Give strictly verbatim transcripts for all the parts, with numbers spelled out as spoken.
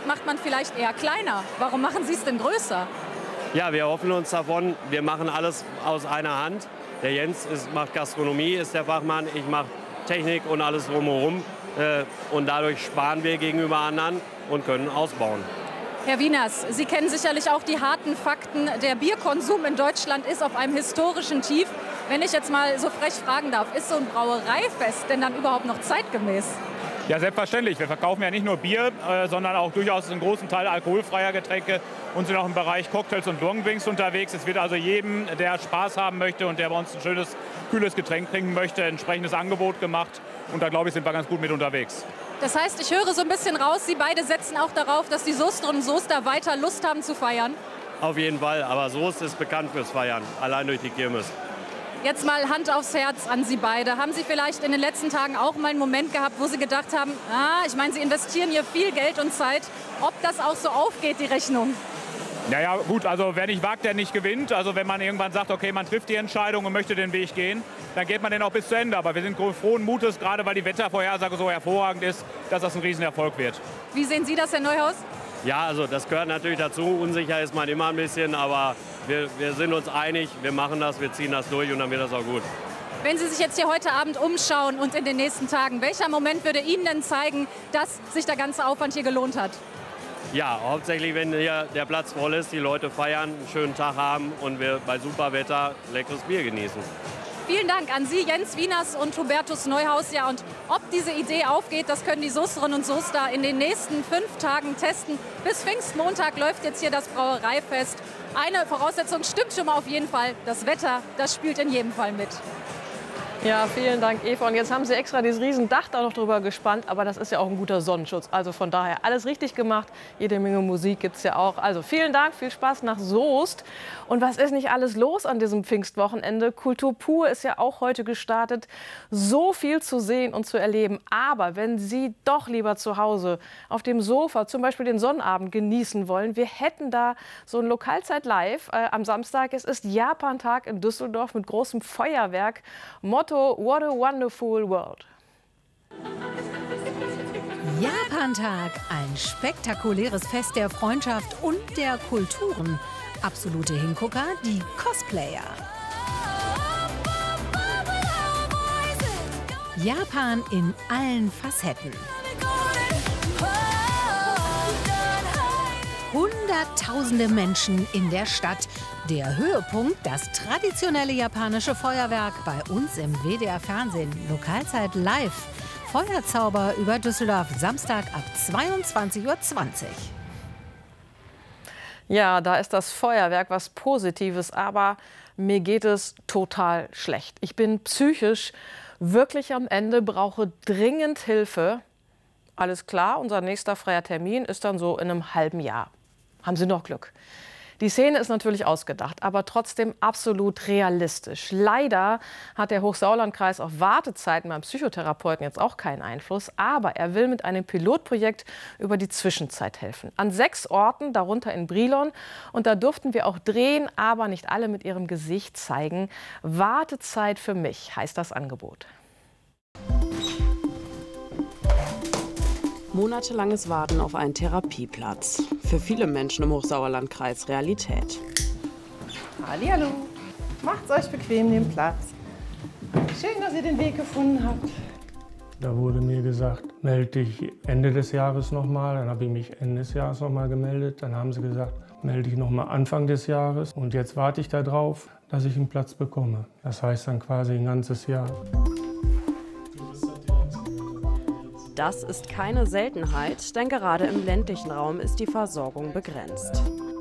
macht man vielleicht eher kleiner. Warum machen Sie es denn größer? Ja, wir hoffen uns davon, wir machen alles aus einer Hand. Der Jens ist, macht Gastronomie, ist der Fachmann, ich mache Technik und alles drumherum. Äh, und dadurch sparen wir gegenüber anderen und können ausbauen. Herr Wieners, Sie kennen sicherlich auch die harten Fakten. Der Bierkonsum in Deutschland ist auf einem historischen Tief. Wenn ich jetzt mal so frech fragen darf, ist so ein Brauereifest denn dann überhaupt noch zeitgemäß? Ja, selbstverständlich. Wir verkaufen ja nicht nur Bier, äh, sondern auch durchaus einen großen Teil alkoholfreier Getränke und sind auch im Bereich Cocktails und Longdrinks unterwegs. Es wird also jedem, der Spaß haben möchte und der bei uns ein schönes, kühles Getränk trinken möchte, ein entsprechendes Angebot gemacht. Und da, glaube ich, sind wir ganz gut mit unterwegs. Das heißt, ich höre so ein bisschen raus, Sie beide setzen auch darauf, dass die Soesterinnen und Soester weiter Lust haben zu feiern? Auf jeden Fall, aber Soest ist bekannt fürs Feiern, allein durch die Kirmes. Jetzt mal Hand aufs Herz an Sie beide. Haben Sie vielleicht in den letzten Tagen auch mal einen Moment gehabt, wo Sie gedacht haben, ah, ich meine, Sie investieren hier viel Geld und Zeit, ob das auch so aufgeht, die Rechnung? Ja, ja, gut, also wer nicht wagt, der nicht gewinnt. Also wenn man irgendwann sagt, okay, man trifft die Entscheidung und möchte den Weg gehen, dann geht man den auch bis zu Ende. Aber wir sind frohen Mutes, gerade weil die Wettervorhersage so hervorragend ist, dass das ein Riesenerfolg wird. Wie sehen Sie das, Herr Neuhaus? Ja, also das gehört natürlich dazu. Unsicher ist man immer ein bisschen, aber wir, wir sind uns einig, wir machen das, wir ziehen das durch und dann wird das auch gut. Wenn Sie sich jetzt hier heute Abend umschauen und in den nächsten Tagen, welcher Moment würde Ihnen denn zeigen, dass sich der ganze Aufwand hier gelohnt hat? Ja, hauptsächlich, wenn hier der Platz voll ist, die Leute feiern, einen schönen Tag haben und wir bei super Wetter leckeres Bier genießen. Vielen Dank an Sie, Jens Wieners und Hubertus Neuhaus. Ja, und ob diese Idee aufgeht, das können die Soesterinnen und Soester in den nächsten fünf Tagen testen. Bis Pfingstmontag läuft jetzt hier das Brauereifest. Eine Voraussetzung stimmt schon mal auf jeden Fall. Das Wetter, das spielt in jedem Fall mit. Ja, vielen Dank, Eva. Und jetzt haben Sie extra dieses Riesendach da noch drüber gespannt. Aber das ist ja auch ein guter Sonnenschutz. Also von daher alles richtig gemacht. Jede Menge Musik gibt es ja auch. Also vielen Dank, viel Spaß nach Soest. Und was ist nicht alles los an diesem Pfingstwochenende? Kultur pur ist ja auch heute gestartet. So viel zu sehen und zu erleben. Aber wenn Sie doch lieber zu Hause auf dem Sofa zum Beispiel den Sonnabend genießen wollen, wir hätten da so ein Lokalzeit live äh, am Samstag. Es ist Japantag in Düsseldorf mit großem Feuerwerk. Motto: What a wonderful world. Japantag, ein spektakuläres Fest der Freundschaft und der Kulturen. Absolute Hingucker, die Cosplayer. Japan in allen Facetten. Hunderttausende Menschen in der Stadt. Der Höhepunkt, das traditionelle japanische Feuerwerk bei uns im W D R Fernsehen. Lokalzeit live. Feuerzauber über Düsseldorf, Samstag ab zweiundzwanzig Uhr zwanzig. Ja, da ist das Feuerwerk was Positives, aber mir geht es total schlecht. Ich bin psychisch wirklich am Ende, brauche dringend Hilfe. Alles klar, unser nächster freier Termin ist dann so in einem halben Jahr. Haben Sie noch Glück. Die Szene ist natürlich ausgedacht, aber trotzdem absolut realistisch. Leider hat der Hochsauerlandkreis auf Wartezeiten beim Psychotherapeuten jetzt auch keinen Einfluss. Aber er will mit einem Pilotprojekt über die Zwischenzeit helfen. An sechs Orten, darunter in Brilon. Und da durften wir auch drehen, aber nicht alle mit ihrem Gesicht zeigen. Wartezeit für mich heißt das Angebot. Monatelanges Warten auf einen Therapieplatz. Für viele Menschen im Hochsauerlandkreis Realität. Hallihallo, macht's euch bequem, den Platz. Schön, dass ihr den Weg gefunden habt. Da wurde mir gesagt, melde dich Ende des Jahres nochmal. Dann habe ich mich Ende des Jahres nochmal gemeldet. Dann haben sie gesagt, melde dich nochmal Anfang des Jahres. Und jetzt warte ich darauf, dass ich einen Platz bekomme. Das heißt dann quasi ein ganzes Jahr. Das ist keine Seltenheit, denn gerade im ländlichen Raum ist die Versorgung begrenzt.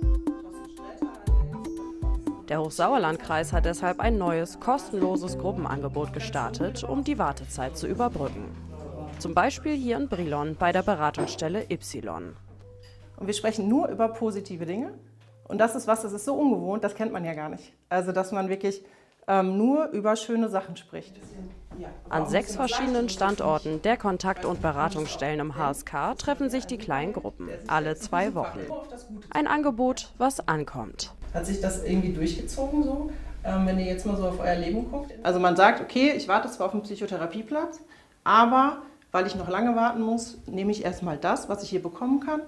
Der Hochsauerlandkreis hat deshalb ein neues, kostenloses Gruppenangebot gestartet, um die Wartezeit zu überbrücken. Zum Beispiel hier in Brilon bei der Beratungsstelle Y. Und wir sprechen nur über positive Dinge. Und das ist was, das ist so ungewohnt, das kennt man ja gar nicht. Also, dass man wirklich ähm, nur über schöne Sachen spricht. An sechs verschiedenen Standorten der Kontakt- und Beratungsstellen im H S K treffen sich die kleinen Gruppen, alle zwei Wochen. Ein Angebot, was ankommt. Hat sich das irgendwie durchgezogen so, ähm, wenn ihr jetzt mal so auf euer Leben guckt? Also man sagt, okay, ich warte zwar auf einen Psychotherapieplatz, aber weil ich noch lange warten muss, nehme ich erstmal das, was ich hier bekommen kann.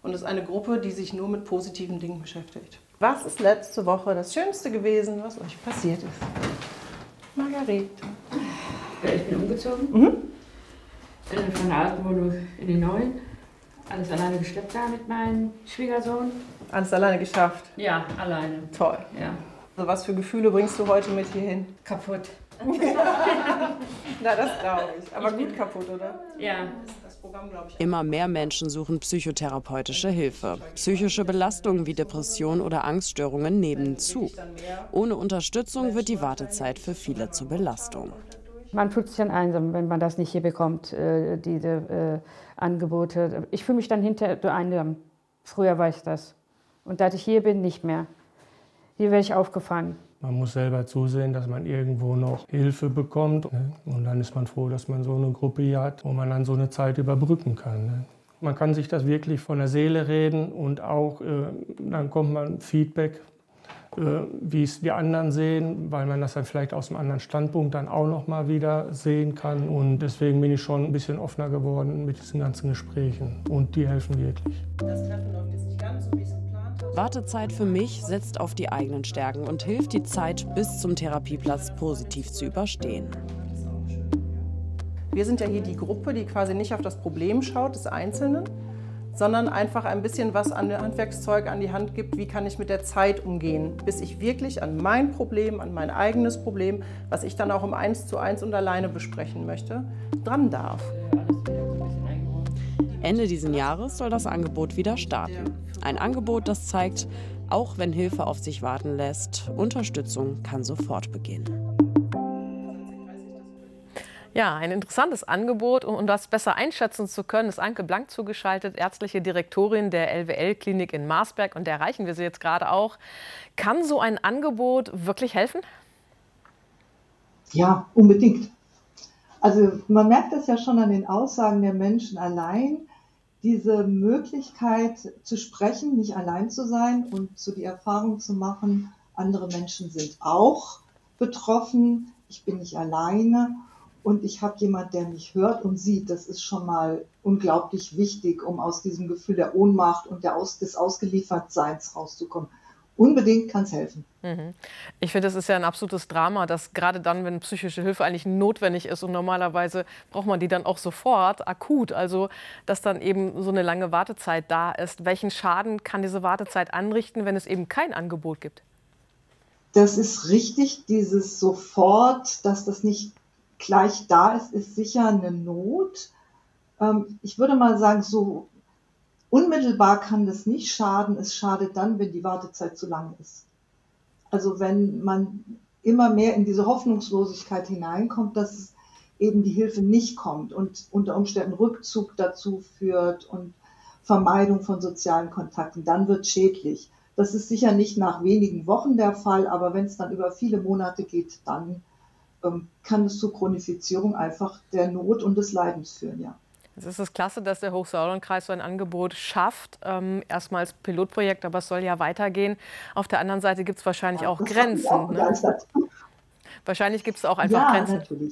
und ist eine Gruppe, die sich nur mit positiven Dingen beschäftigt. Was ist letzte Woche das Schönste gewesen, was euch passiert ist? Margarete. Ja, ich bin umgezogen. Mhm. Von der alten Wohnung in die neuen. Alles alleine geschleppt da mit meinem Schwiegersohn. Alles alleine geschafft? Ja, alleine. Toll. Ja. Also was für Gefühle bringst du heute mit hierhin? Kaputt. Na, das glaube ich. Aber gut kaputt, oder? Ja. Das Programm, glaube ich. Immer mehr Menschen suchen psychotherapeutische Hilfe. Psychische Belastungen wie Depressionen oder Angststörungen nehmen zu. Ohne Unterstützung wird die Wartezeit für viele zur Belastung. Man fühlt sich dann einsam, wenn man das nicht hier bekommt, äh, diese äh, Angebote. Ich fühle mich dann hinterher einsam. Früher war ich das. Und seit ich hier bin, nicht mehr. Hier werde ich aufgefangen. Man muss selber zusehen, dass man irgendwo noch Hilfe bekommt. Ne? Und dann ist man froh, dass man so eine Gruppe hier hat, wo man dann so eine Zeit überbrücken kann. Ne? Man kann sich das wirklich von der Seele reden und auch, äh, dann kommt man Feedback, äh, wie es die anderen sehen, weil man das dann vielleicht aus einem anderen Standpunkt dann auch noch mal wieder sehen kann. Und deswegen bin ich schon ein bisschen offener geworden mit diesen ganzen Gesprächen. Und die helfen wirklich. Das Treffen läuft jetzt nicht ganz so, wie es geplant hat. Wartezeit für mich setzt auf die eigenen Stärken und hilft, die Zeit bis zum Therapieplatz positiv zu überstehen. Wir sind ja hier die Gruppe, die quasi nicht auf das Problem schaut des Einzelnen, sondern einfach ein bisschen was an Handwerkszeug an die Hand gibt, wie kann ich mit der Zeit umgehen, bis ich wirklich an mein Problem, an mein eigenes Problem, was ich dann auch im Eins zu eins und alleine besprechen möchte, dran darf. Ende dieses Jahres soll das Angebot wieder starten. Ein Angebot, das zeigt, auch wenn Hilfe auf sich warten lässt, Unterstützung kann sofort beginnen. Ja, ein interessantes Angebot. Um das besser einschätzen zu können, ist Anke Blank zugeschaltet, ärztliche Direktorin der L W L-Klinik in Marsberg. Und da erreichen wir sie jetzt gerade auch. Kann so ein Angebot wirklich helfen? Ja, unbedingt. Also man merkt das ja schon an den Aussagen der Menschen allein. Diese Möglichkeit zu sprechen, nicht allein zu sein und so die Erfahrung zu machen, andere Menschen sind auch betroffen, ich bin nicht alleine. Und ich habe jemand, der mich hört und sieht. Das ist schon mal unglaublich wichtig, um aus diesem Gefühl der Ohnmacht und der Aus, des Ausgeliefertseins rauszukommen. Unbedingt kann es helfen. Mhm. Ich finde, das ist ja ein absolutes Drama, dass gerade dann, wenn psychische Hilfe eigentlich notwendig ist und normalerweise braucht man die dann auch sofort, akut, also dass dann eben so eine lange Wartezeit da ist. Welchen Schaden kann diese Wartezeit anrichten, wenn es eben kein Angebot gibt? Das ist richtig, dieses sofort, dass das nicht gleich da ist, ist sicher eine Not. Ähm, ich würde mal sagen, so unmittelbar kann das nicht schaden. Es schadet dann, wenn die Wartezeit zu lang ist. Also wenn man immer mehr in diese Hoffnungslosigkeit hineinkommt, dass es eben die Hilfe nicht kommt und unter Umständen Rückzug dazu führt und Vermeidung von sozialen Kontakten, dann wird es schädlich. Das ist sicher nicht nach wenigen Wochen der Fall, aber wenn es dann über viele Monate geht, dann kann es zur Chronifizierung einfach der Not und des Leidens führen, ja. Es ist es klasse, dass der Hochsauerlandkreis so ein Angebot schafft. Ähm, erstmal als Pilotprojekt, aber es soll ja weitergehen. Auf der anderen Seite gibt es wahrscheinlich ja, auch Grenzen. Auch ne? Wahrscheinlich gibt es auch einfach ja, Grenzen. Natürlich.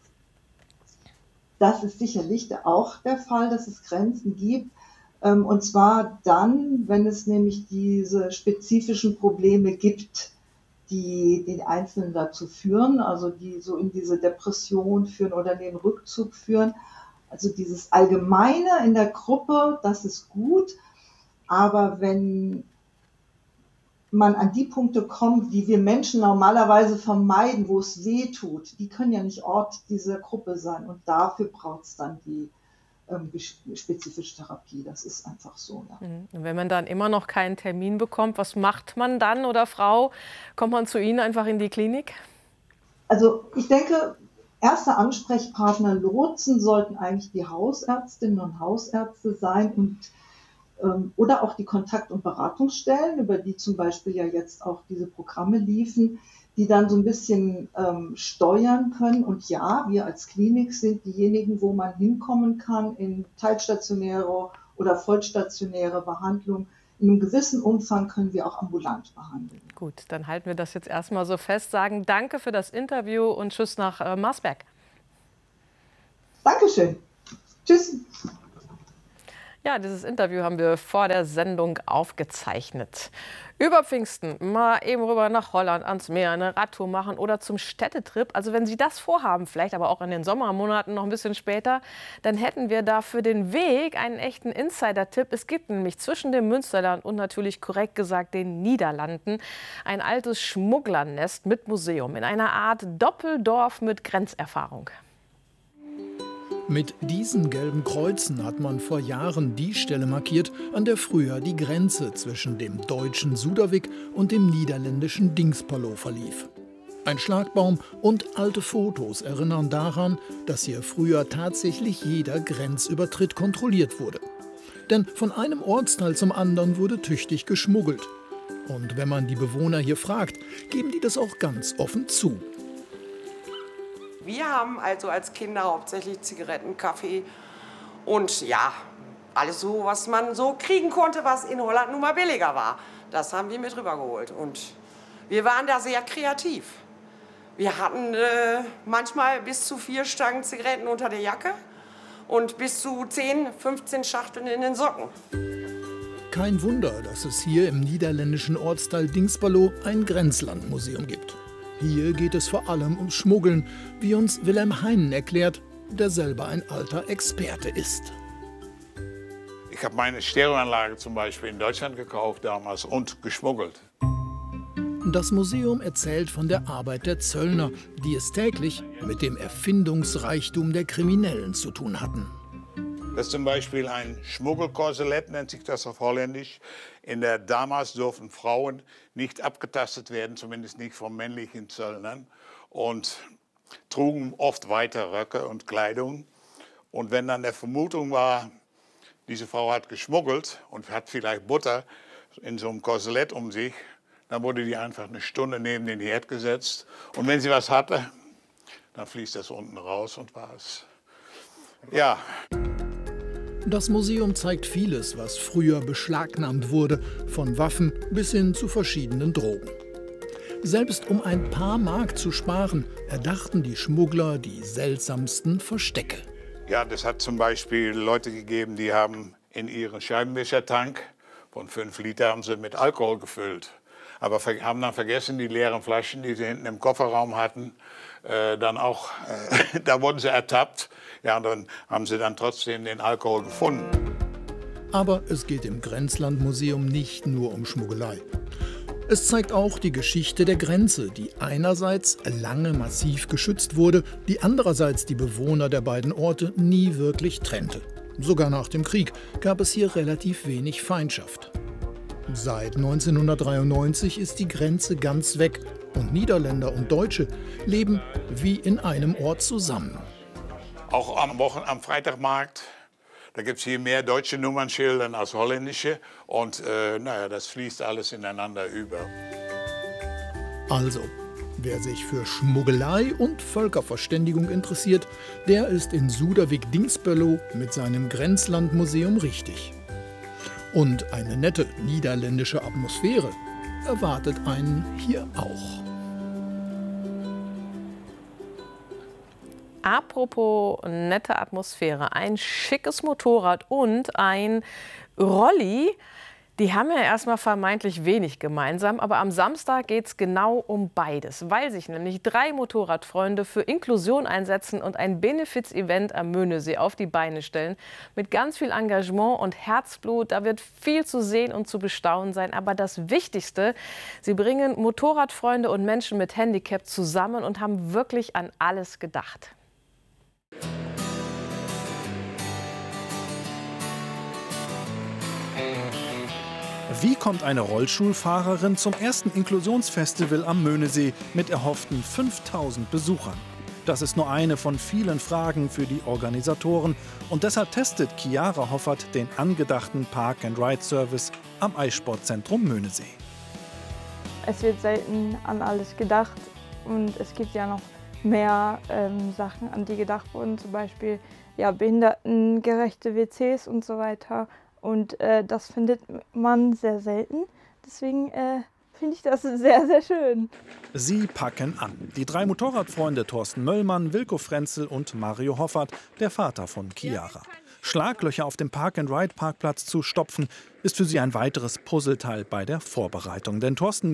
Das ist sicherlich auch der Fall, dass es Grenzen gibt. Ähm, und zwar dann, wenn es nämlich diese spezifischen Probleme gibt, die den Einzelnen dazu führen, also die so in diese Depression führen oder in den Rückzug führen. Also dieses Allgemeine in der Gruppe, das ist gut, aber wenn man an die Punkte kommt, die wir Menschen normalerweise vermeiden, wo es weh tut, die können ja nicht Ort dieser Gruppe sein und dafür braucht es dann die ähm, spezifische Therapie. Das ist einfach so. Ja. Und wenn man dann immer noch keinen Termin bekommt, was macht man dann oder Frau? Kommt man zu Ihnen einfach in die Klinik? Also ich denke, erster Ansprechpartner, Lotsen sollten eigentlich die Hausärztinnen und Hausärzte sein und ähm, oder auch die Kontakt- und Beratungsstellen, über die zum Beispiel ja jetzt auch diese Programme liefen, die dann so ein bisschen ähm, steuern können. Und ja, wir als Klinik sind diejenigen, wo man hinkommen kann in teilstationäre oder vollstationäre Behandlung. In einem gewissen Umfang können wir auch ambulant behandeln. Gut, dann halten wir das jetzt erstmal so fest. Sagen danke für das Interview und tschüss nach äh, Marsberg. Dankeschön. Tschüss. Ja, dieses Interview haben wir vor der Sendung aufgezeichnet. Über Pfingsten mal eben rüber nach Holland ans Meer, eine Radtour machen oder zum Städtetrip. Also wenn Sie das vorhaben, vielleicht aber auch in den Sommermonaten noch ein bisschen später, dann hätten wir da für den Weg einen echten Insider-Tipp. Es gibt nämlich zwischen dem Münsterland und natürlich korrekt gesagt den Niederlanden ein altes Schmugglernest mit Museum in einer Art Doppeldorf mit Grenzerfahrung. Mit diesen gelben Kreuzen hat man vor Jahren die Stelle markiert, an der früher die Grenze zwischen dem deutschen Suderwick und dem niederländischen Dingsperlo verlief. Ein Schlagbaum und alte Fotos erinnern daran, dass hier früher tatsächlich jeder Grenzübertritt kontrolliert wurde. Denn von einem Ortsteil zum anderen wurde tüchtig geschmuggelt. Und wenn man die Bewohner hier fragt, geben die das auch ganz offen zu. Wir haben also als Kinder hauptsächlich Zigaretten, Kaffee und ja, alles so, was man so kriegen konnte, was in Holland nun mal billiger war. Das haben wir mit rübergeholt und wir waren da sehr kreativ. Wir hatten äh, manchmal bis zu vier Stangen Zigaretten unter der Jacke und bis zu zehn, fünfzehn Schachteln in den Socken. Kein Wunder, dass es hier im niederländischen Ortsteil Dingsperlo ein Grenzlandmuseum gibt. Hier geht es vor allem um Schmuggeln, wie uns Wilhelm Heinen erklärt, der selber ein alter Experte ist. Ich habe meine Stereoanlage zum Beispiel in Deutschland gekauft damals und geschmuggelt. Das Museum erzählt von der Arbeit der Zöllner, die es täglich mit dem Erfindungsreichtum der Kriminellen zu tun hatten. Das ist zum Beispiel ein Schmuggelkorsett, nennt sich das auf Holländisch. In der damals durften Frauen nicht abgetastet werden, zumindest nicht von männlichen Zöllnern. Und trugen oft weite Röcke und Kleidung. Und wenn dann der Vermutung war, diese Frau hat geschmuggelt und hat vielleicht Butter in so einem Korsett um sich, dann wurde die einfach eine Stunde neben den Herd gesetzt. Und wenn sie was hatte, dann fließt das unten raus und war es. Ja. Das Museum zeigt vieles, was früher beschlagnahmt wurde, von Waffen bis hin zu verschiedenen Drogen. Selbst um ein paar Mark zu sparen, erdachten die Schmuggler die seltsamsten Verstecke. Ja, das hat zum Beispiel Leute gegeben, die haben in ihren Scheibenwischertank von fünf Liter haben sie mit Alkohol gefüllt. Aber haben dann vergessen, die leeren Flaschen, die sie hinten im Kofferraum hatten, äh, dann auch, äh, da wurden sie ertappt. Ja, und dann haben sie dann trotzdem den Alkohol gefunden. Aber es geht im Grenzlandmuseum nicht nur um Schmuggelei. Es zeigt auch die Geschichte der Grenze, die einerseits lange massiv geschützt wurde, die andererseits die Bewohner der beiden Orte nie wirklich trennte. Sogar nach dem Krieg gab es hier relativ wenig Feindschaft. Seit neunzehnhundertdreiundneunzig ist die Grenze ganz weg und Niederländer und Deutsche leben wie in einem Ort zusammen. Auch am Wochen am Freitagmarkt, da gibt es hier mehr deutsche Nummernschilder als holländische. Und äh, naja, das fließt alles ineinander über. Also, wer sich für Schmuggelei und Völkerverständigung interessiert, der ist in Suderwick-Dingsperlo mit seinem Grenzlandmuseum richtig. Und eine nette niederländische Atmosphäre erwartet einen hier auch. Apropos nette Atmosphäre, ein schickes Motorrad und ein Rolli, die haben ja erstmal vermeintlich wenig gemeinsam, aber am Samstag geht es genau um beides, weil sich nämlich drei Motorradfreunde für Inklusion einsetzen und ein Benefiz-Event am Möhnesee auf die Beine stellen. Mit ganz viel Engagement und Herzblut, da wird viel zu sehen und zu bestaunen sein. Aber das Wichtigste, sie bringen Motorradfreunde und Menschen mit Handicap zusammen und haben wirklich an alles gedacht. Wie kommt eine Rollstuhlfahrerin zum ersten Inklusionsfestival am Möhnesee mit erhofften fünftausend Besuchern? Das ist nur eine von vielen Fragen für die Organisatoren. Und deshalb testet Chiara Hoffert den angedachten Park-and-Ride-Service am Eissportzentrum Möhnesee. Es wird selten an alles gedacht und es gibt ja noch mehr ähm, Sachen, an die gedacht wurden, zum Beispiel ja, behindertengerechte W Cs und so weiter. Und äh, das findet man sehr selten. Deswegen äh, finde ich das sehr, sehr schön. Sie packen an. Die drei Motorradfreunde Thorsten Möllmann, Wilko Frenzel und Mario Hoffert, der Vater von Chiara. Schlaglöcher auf dem Park-and-Ride-Parkplatz zu stopfen, ist für sie ein weiteres Puzzleteil bei der Vorbereitung. Denn Thorsten